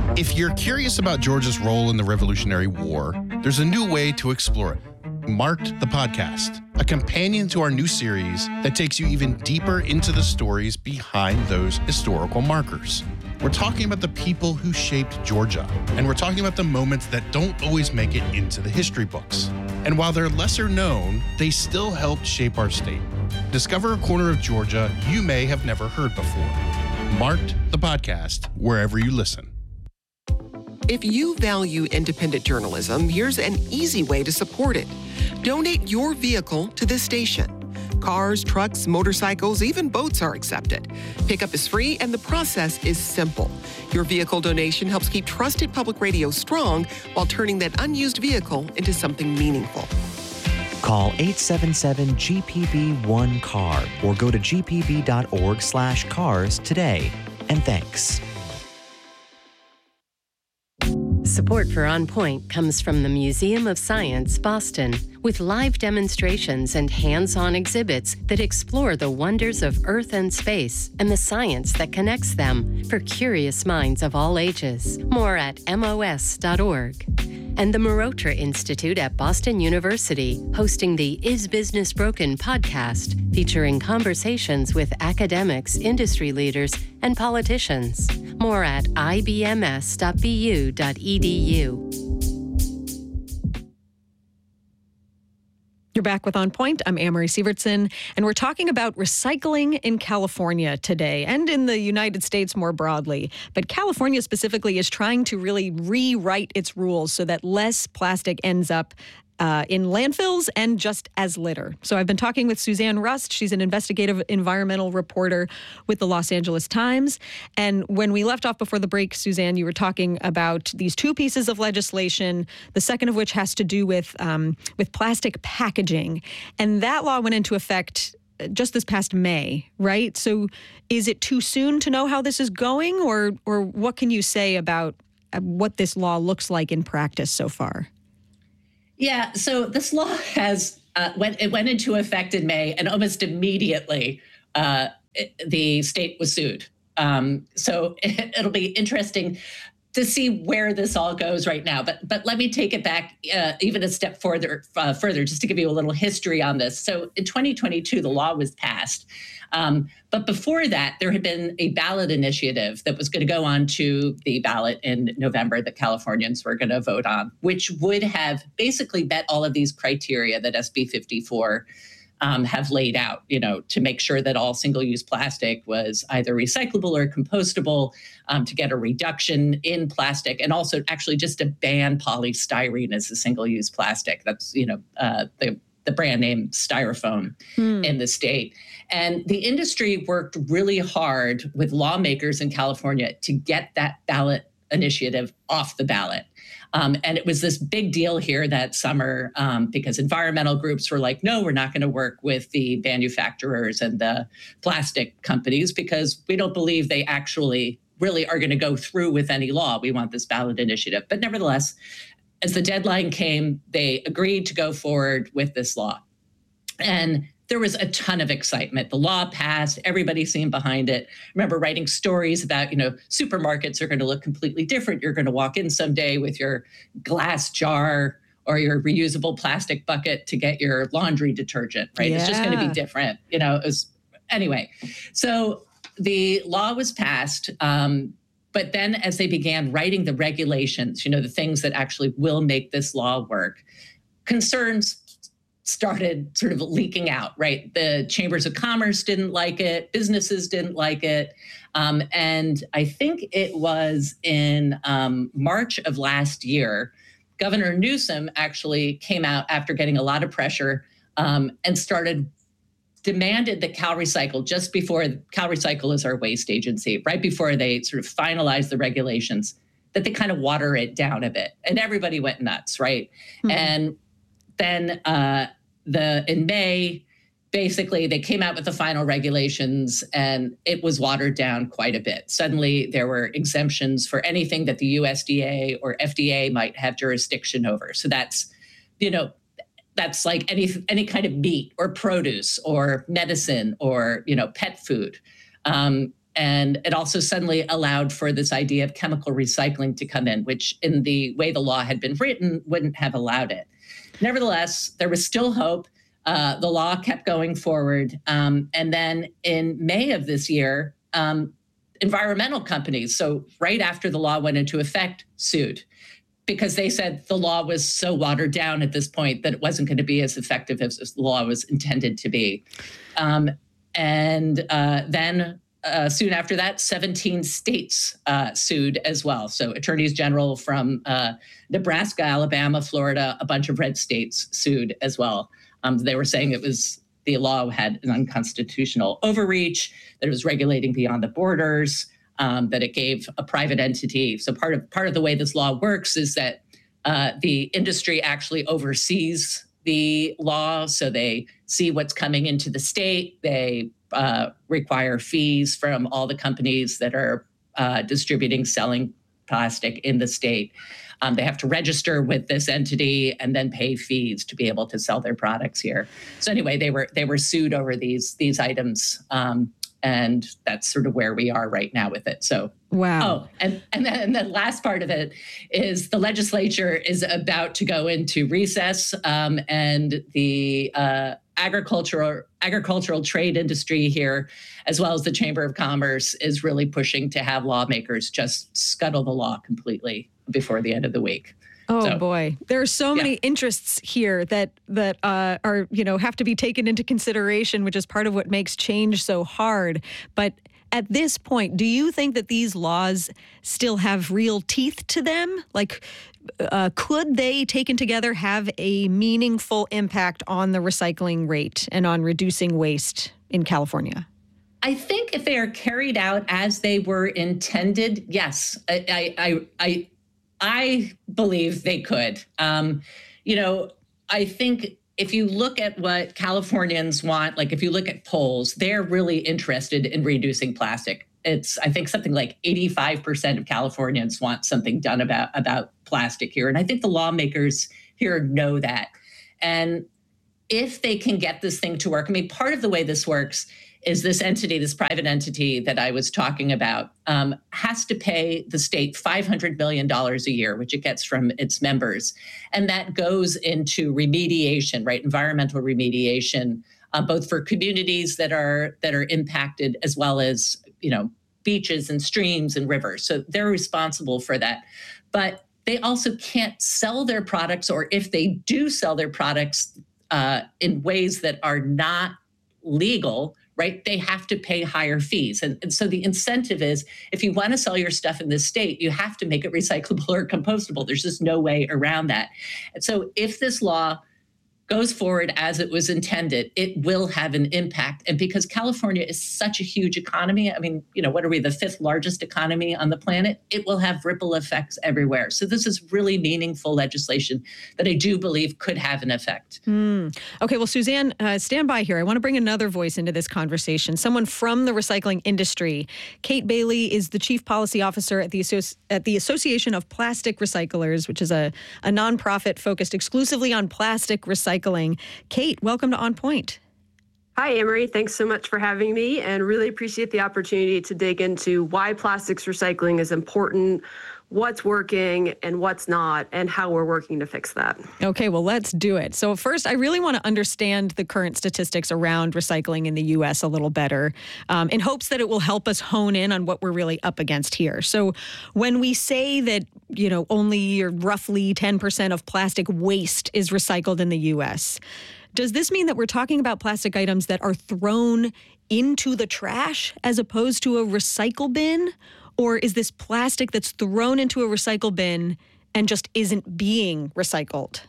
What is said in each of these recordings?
If you're curious about Georgia's role in the Revolutionary War, there's a new way to explore it. Marked the Podcast, a companion to our new series that takes you even deeper into the stories behind those historical markers. We're talking about the people who shaped Georgia, and we're talking about the moments that don't always make it into the history books. And while they're lesser known, they still helped shape our state. Discover a corner of Georgia you may have never heard before. Marked the Podcast, wherever you listen. If you value independent journalism, here's an easy way to support it. Donate your vehicle to this station. Cars, trucks, motorcycles, even boats are accepted. Pickup is free and the process is simple. Your vehicle donation helps keep trusted public radio strong while turning that unused vehicle into something meaningful. Call 877-GPB-1-CAR or go to gpb.org/cars today. And thanks. Support for On Point comes from the Museum of Science, Boston, with live demonstrations and hands-on exhibits that explore the wonders of Earth and space and the science that connects them for curious minds of all ages. More at mos.org. And the Marotra Institute at Boston University, hosting the Is Business Broken podcast, featuring conversations with academics, industry leaders, and politicians. More at ibms.bu.edu. You're back with On Point. I'm Amory Sievertson, and we're talking about recycling in California today and in the United States more broadly. But California specifically is trying to really rewrite its rules so that less plastic ends up in landfills and just as litter. So I've been talking with Suzanne Rust. She's an investigative environmental reporter with the Los Angeles Times. And when we left off before the break, Suzanne, you were talking about these two pieces of legislation, the second of which has to do with plastic packaging. And that law went into effect just this past May, right? So is it too soon to know how this is going, or what can you say about what this law looks like in practice so far? Yeah, so this law went into effect in May, and almost immediately the state was sued. So it'll be interesting to see where this all goes right now. But let me take it back even a step further, just to give you a little history on this. So in 2022, the law was passed. But before that, there had been a ballot initiative that was going to go on to the ballot in November that Californians were going to vote on, which would have basically met all of these criteria that SB 54 have laid out, to make sure that all single-use plastic was either recyclable or compostable, to get a reduction in plastic, and also actually just to ban polystyrene as a single-use plastic. That's, the brand name Styrofoam in the state. And the industry worked really hard with lawmakers in California to get that ballot initiative off the ballot. And it was this big deal here that summer because environmental groups were like, no, we're not going to work with the manufacturers and the plastic companies because we don't believe they actually really are going to go through with any law. We want this ballot initiative. But nevertheless, as the deadline came, they agreed to go forward with this law. And there was a ton of excitement. The law passed. Everybody seemed behind it. I remember writing stories about, supermarkets are going to look completely different. You're going to walk in someday with your glass jar or your reusable plastic bucket to get your laundry detergent, right? Yeah. It's just going to be different. Anyway. So the law was passed. But then as they began writing the regulations, the things that actually will make this law work, concerns started sort of leaking out, right? The chambers of commerce didn't like it. Businesses didn't like it. And I think it was in March of last year, Governor Newsom actually came out after getting a lot of pressure and demanded that CalRecycle, just before CalRecycle is our waste agency, right before they sort of finalized the regulations, that they kind of water it down a bit. And everybody went nuts, right? Mm-hmm. And then in May, basically they came out with the final regulations and it was watered down quite a bit. Suddenly there were exemptions for anything that the USDA or FDA might have jurisdiction over. So that's, that's like any kind of meat or produce or medicine or, pet food. And And it also suddenly allowed for this idea of chemical recycling to come in, which in the way the law had been written wouldn't have allowed it. Nevertheless, there was still hope. The law kept going forward. And then in May of this year, environmental companies, so right after the law went into effect, sued because they said the law was so watered down at this point that it wasn't going to be as effective as the law was intended to be. Then soon after that, 17 states sued as well. So attorneys general from Nebraska, Alabama, Florida, a bunch of red states sued as well. They were saying the law had an unconstitutional overreach, that it was regulating beyond the borders, that it gave a private entity. So part of the way this law works is that the industry actually oversees the law. So they see what's coming into the state. They require fees from all the companies that are distributing, selling plastic in the state. They have to register with this entity and then pay fees to be able to sell their products here. So anyway, they were sued over these items, and that's sort of where we are right now with it. So wow. Oh, and then the last part of it is the legislature is about to go into recess, and the agricultural trade industry here, as well as the Chamber of Commerce, is really pushing to have lawmakers just scuttle the law completely before the end of the week. Oh boy, there are so many interests here that are have to be taken into consideration, which is part of what makes change so hard. But at this point, do you think that these laws still have real teeth to them? Like, could they, taken together, have a meaningful impact on the recycling rate and on reducing waste in California? I think if they are carried out as they were intended, yes, I believe they could. I think if you look at what Californians want, like if you look at polls, they're really interested in reducing plastic. It's, I think, something like 85% of Californians want something done about plastic here. And I think the lawmakers here know that. And if they can get this thing to work, I mean, part of the way this works is this entity, this private entity that I was talking about, has to pay the state $500 million a year, which it gets from its members. And that goes into remediation, right? Environmental remediation, both for communities that are impacted, as well as, beaches and streams and rivers. So they're responsible for that. But they also can't sell their products, or if they do sell their products in ways that are not legal, right, they have to pay higher fees. And so the incentive is, if you want to sell your stuff in this state, you have to make it recyclable or compostable. There's just no way around that. And so if this law goes forward as it was intended, it will have an impact. And because California is such a huge economy, I mean, what are we, the 5th largest economy on the planet? It will have ripple effects everywhere. So this is really meaningful legislation that I do believe could have an effect. Okay, well, Suzanne, stand by here. I want to bring another voice into this conversation, someone from the recycling industry. Kate Bailey is the Chief Policy Officer at the Association of Plastic Recyclers, which is a nonprofit focused exclusively on plastic recycling. Kate, welcome to On Point. Hi, Amory. Thanks so much for having me, and really appreciate the opportunity to dig into why plastics recycling is important, what's working and what's not, and how we're working to fix that. Okay, well, let's do it. So first, I really want to understand the current statistics around recycling in the U.S. a little better, in hopes that it will help us hone in on what we're really up against here. So when we say that, only roughly 10% of plastic waste is recycled in the U.S., does this mean that we're talking about plastic items that are thrown into the trash as opposed to a recycle bin? Or is this plastic that's thrown into a recycle bin and just isn't being recycled?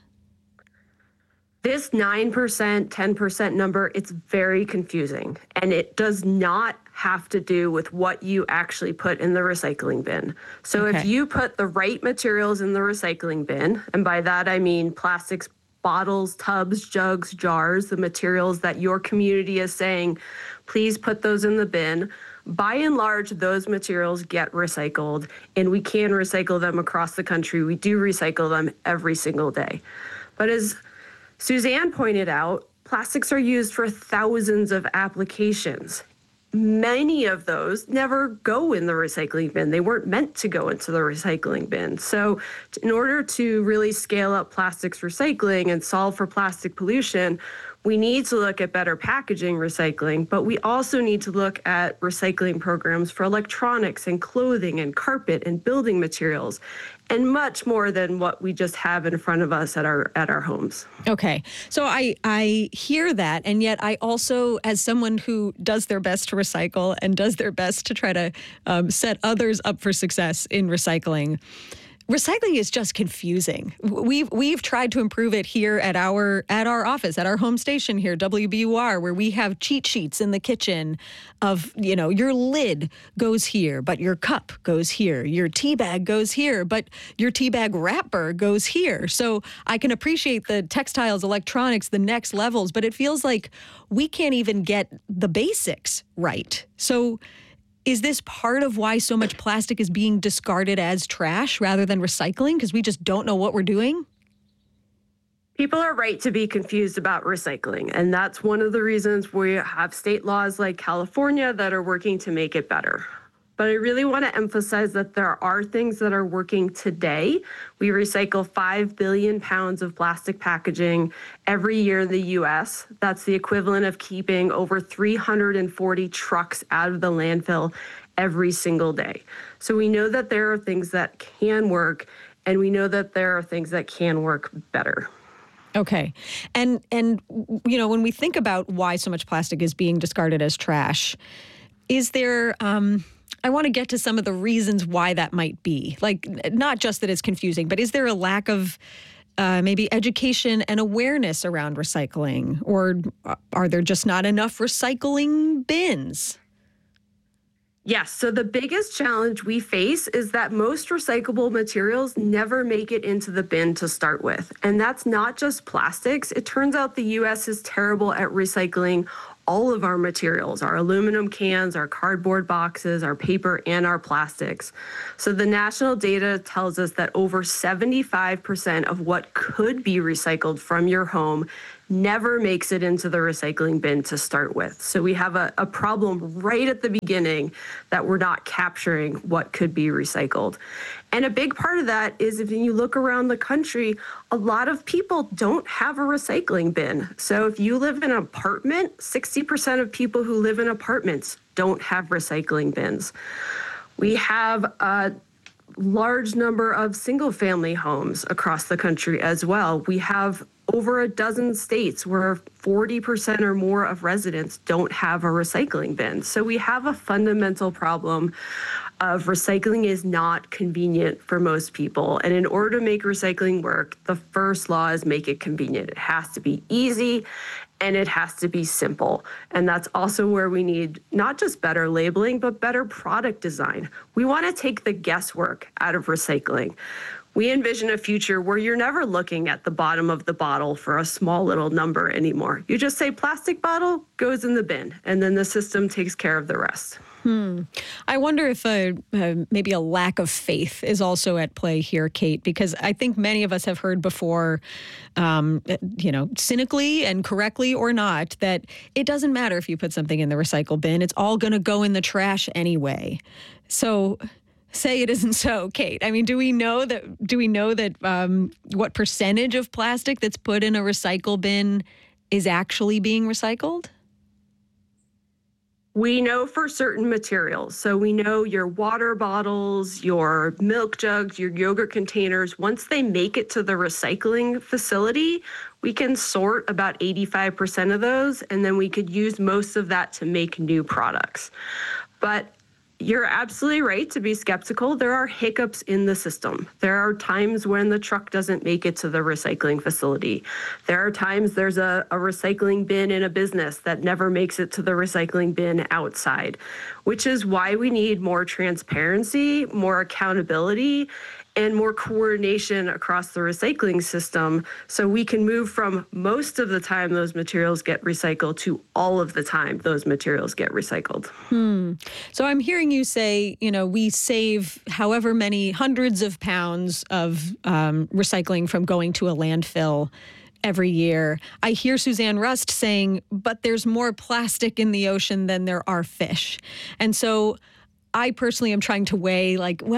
This 9%, 10% number, it's very confusing. And it does not have to do with what you actually put in the recycling bin. So if you put the right materials in the recycling bin, and by that I mean plastics, bottles, tubs, jugs, jars, the materials that your community is saying, please put those in the bin. By and large, those materials get recycled, and we can recycle them across the country. We do recycle them every single day. But as Suzanne pointed out, plastics are used for thousands of applications. many of those never go in the recycling bin. They weren't meant to go into the recycling bin. So in order to really scale up plastics recycling and solve for plastic pollution, we need to look at better packaging recycling, but we also need to look at recycling programs for electronics and clothing and carpet and building materials, and much more than what we just have in front of us at our homes. Okay. So I hear that. And yet I also, as someone who does their best to recycle and does their best to try to set others up for success in recycling, recycling is just confusing. We've tried to improve it here at our office, at our home station here, WBUR, where we have cheat sheets in the kitchen of, your lid goes here, but your cup goes here. Your tea bag goes here, but your tea bag wrapper goes here. So I can appreciate the textiles, electronics, the next levels, but it feels like we can't even get the basics right. So is this part of why so much plastic is being discarded as trash rather than recycling? Because we just don't know what we're doing? People are right to be confused about recycling. And that's one of the reasons we have state laws like California that are working to make it better. But I really want to emphasize that there are things that are working today. We recycle 5 billion pounds of plastic packaging every year in the U.S. That's the equivalent of keeping over 340 trucks out of the landfill every single day. So we know that there are things that can work, and we know that there are things that can work better. Okay. And when we think about why so much plastic is being discarded as trash, is there... I want to get to some of the reasons why that might be. Like, not just that it's confusing, but is there a lack of maybe education and awareness around recycling? Or are there just not enough recycling bins? Yes. So the biggest challenge we face is that most recyclable materials never make it into the bin to start with. And that's not just plastics. It turns out the U.S. is terrible at recycling all of our materials, our aluminum cans, our cardboard boxes, our paper, and our plastics. So the national data tells us that over 75% of what could be recycled from your home never makes it into the recycling bin to start with. So we have a problem right at the beginning that we're not capturing what could be recycled. And a big part of that is if you look around the country, a lot of people don't have a recycling bin. So if you live in an apartment, 60% of people who live in apartments don't have recycling bins. We have a large number of single-family homes across the country as well. We have over a dozen states where 40% or more of residents don't have a recycling bin. So we have a fundamental problem of recycling is not convenient for most people. And in order to make recycling work, the first law is make it convenient. It has to be easy and it has to be simple. And that's also where we need not just better labeling, but better product design. We want to take the guesswork out of recycling. We envision a future where you're never looking at the bottom of the bottle for a small little number anymore. You just say plastic bottle goes in the bin, and then the system takes care of the rest. I wonder if maybe a lack of faith is also at play here, Kate, because I think many of us have heard before, cynically and correctly or not, that it doesn't matter if you put something in the recycle bin. It's all going to go in the trash anyway. So say it isn't so, Kate. I mean, do we know that what percentage of plastic that's put in a recycle bin is actually being recycled? We know for certain materials. So we know your water bottles, your milk jugs, your yogurt containers, once they make it to the recycling facility, we can sort about 85% of those, and then we could use most of that to make new products. But you're absolutely right to be skeptical. There are hiccups in the system. There are times when the truck doesn't make it to the recycling facility. There are times there's a recycling bin in a business that never makes it to the recycling bin outside, which is why we need more transparency, more accountability, and more coordination across the recycling system so we can move from most of the time those materials get recycled to all of the time those materials get recycled. So I'm hearing you say, we save however many hundreds of pounds of recycling from going to a landfill every year. I hear Suzanne Rust saying, but there's more plastic in the ocean than there are fish. And so I personally am trying to weigh,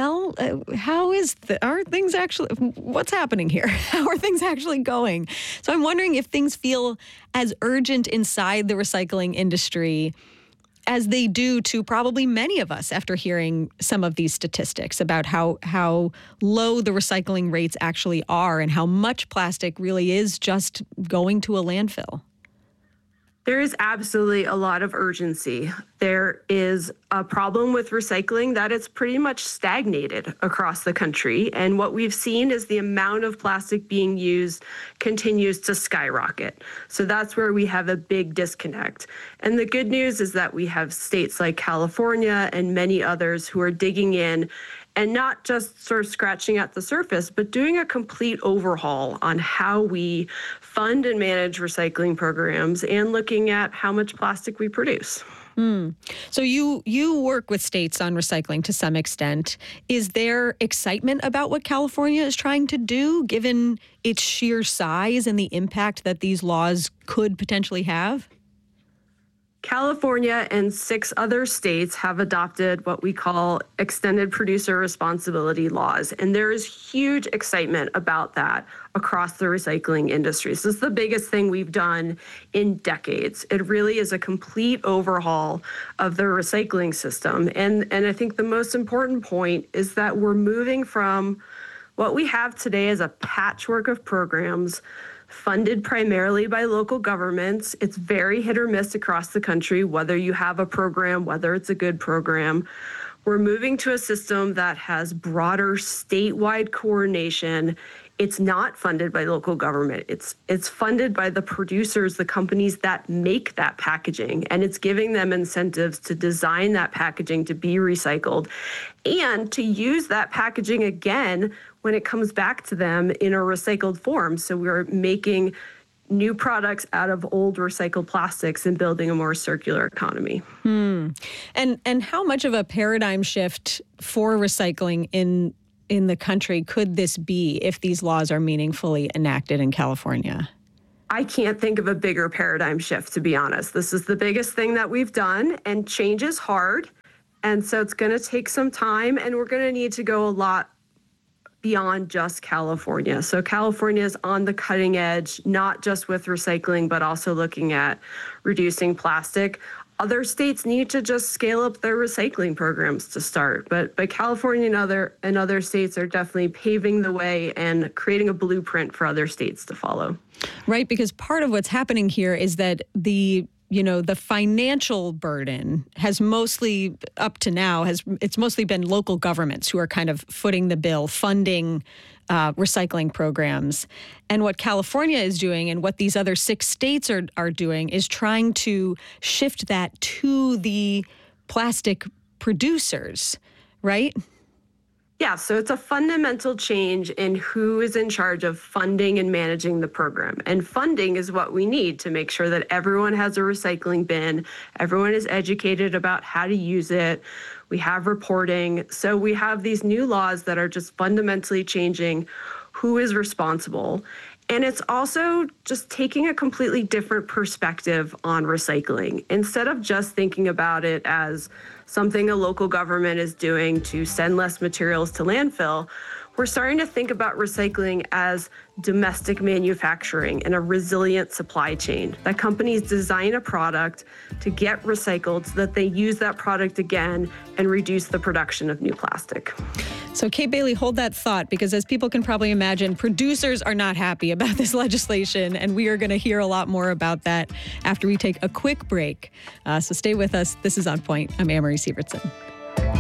are things actually, what's happening here? How are things actually going? So I'm wondering if things feel as urgent inside the recycling industry as they do to probably many of us after hearing some of these statistics about how low the recycling rates actually are and how much plastic really is just going to a landfill. There is absolutely a lot of urgency. There is a problem with recycling that it's pretty much stagnated across the country. And what we've seen is the amount of plastic being used continues to skyrocket. So that's where we have a big disconnect. And the good news is that we have states like California and many others who are digging in and not just sort of scratching at the surface, but doing a complete overhaul on how we fund and manage recycling programs and looking at how much plastic we produce. So you work with states on recycling to some extent. Is there excitement about what California is trying to do, given its sheer size and the impact that these laws could potentially have? California and 6 other states have adopted what we call extended producer responsibility laws. And there is huge excitement about that across the recycling industry. So this is the biggest thing we've done in decades. It really is a complete overhaul of the recycling system. And I think the most important point is that we're moving from what we have today as a patchwork of programs funded primarily by local governments. It's very hit or miss across the country, whether you have a program, whether it's a good program. We're moving to a system that has broader statewide coordination. It's not funded by local government. It's funded by the producers, the companies that make that packaging, and it's giving them incentives to design that packaging to be recycled and to use that packaging again when it comes back to them in a recycled form. So we're making new products out of old recycled plastics and building a more circular economy. And how much of a paradigm shift for recycling in the country could this be if these laws are meaningfully enacted in California? I can't think of a bigger paradigm shift, to be honest. This is the biggest thing that we've done, and change is hard. And so it's going to take some time, and we're going to need to go a lot beyond just California. So California is on the cutting edge, not just with recycling, but also looking at reducing plastic. Other states need to just scale up their recycling programs to start. But California and other states are definitely paving the way and creating a blueprint for other states to follow. Right, because part of what's happening here is that the financial burden has mostly, up to now, it's mostly been local governments who are kind of footing the bill, funding recycling programs. And what California is doing and what these other 6 states are doing is trying to shift that to the plastic producers, right? Yeah, so it's a fundamental change in who is in charge of funding and managing the program. And funding is what we need to make sure that everyone has a recycling bin, everyone is educated about how to use it. We have reporting. So we have these new laws that are just fundamentally changing who is responsible. And it's also just taking a completely different perspective on recycling. Instead of just thinking about it as something a local government is doing to send less materials to landfill, we're starting to think about recycling as domestic manufacturing and a resilient supply chain. That companies design a product to get recycled so that they use that product again and reduce the production of new plastic. So Kate Bailey, hold that thought, because as people can probably imagine, producers are not happy about this legislation, and we are going to hear a lot more about that after we take a quick break. So stay with us. This is On Point. I'm Amory Sievertson.